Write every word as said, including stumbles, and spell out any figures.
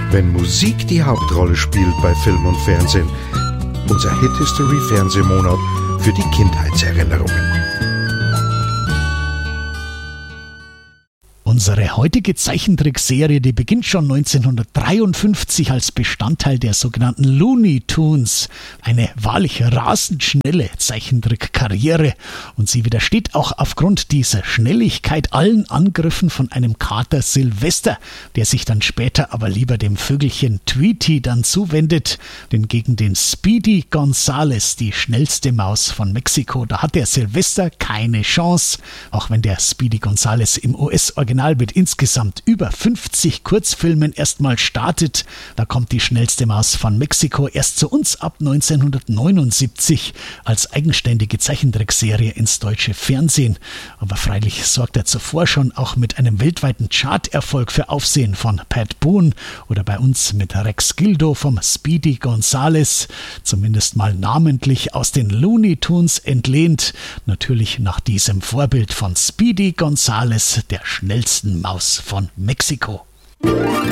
wenn Musik die Hauptrolle spielt bei Film und Fernsehen. Unser Hit History Fernsehmonat für die Kindheitserinnerungen. Unsere heutige Zeichentrickserie, die beginnt schon neunzehnhundertdreiundfünfzig als Bestandteil der sogenannten Looney Tunes. Eine wahrlich rasend schnelle Zeichentrickkarriere. Und sie widersteht auch aufgrund dieser Schnelligkeit allen Angriffen von einem Kater Sylvester, der sich dann später aber lieber dem Vögelchen Tweety dann zuwendet. Denn gegen den Speedy Gonzales, die schnellste Maus von Mexiko, da hat der Sylvester keine Chance. Auch wenn der Speedy Gonzales im U S-Original mit insgesamt über fünfzig Kurzfilmen erstmal startet. Da kommt die schnellste Maus von Mexiko erst zu uns ab neunzehnhundertneunundsiebzig als eigenständige Zeichentrickserie ins deutsche Fernsehen. Aber freilich sorgt er zuvor schon auch mit einem weltweiten Charterfolg für Aufsehen von Pat Boone oder bei uns mit Rex Gildo vom Speedy Gonzales. Zumindest mal namentlich aus den Looney Tunes entlehnt. Natürlich nach diesem Vorbild von Speedy Gonzales, der schnellste Maus von Mexiko.